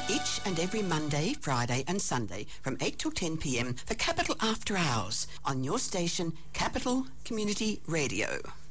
each and every Monday, Friday and Sunday from 8 till 10 p.m. for Capital After Hours on your station, Capital Community Radio.